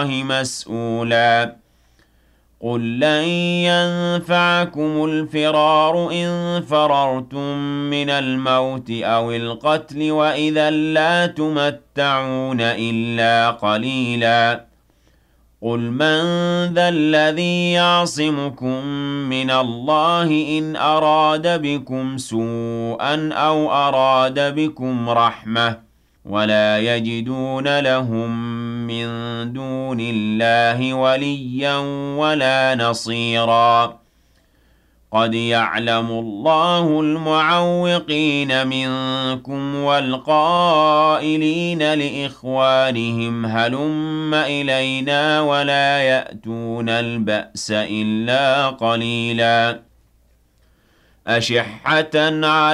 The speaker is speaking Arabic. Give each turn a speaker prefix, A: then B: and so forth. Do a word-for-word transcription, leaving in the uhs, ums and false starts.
A: مسؤولا قل لن ينفعكم الفرار إن فررتم من الموت أو القتل وإذا لا تمتعون إلا قليلا قل من ذا الذي يعصمكم من الله إن أراد بكم سوءا أو أراد بكم رحمة ولا يجدون لهم من دون الله وليا ولا نصيرا قد يعلم الله المعوقين منكم والقائلين لإخوانهم هلم إلينا ولا يأتون البأس إلا قليلا أشحة على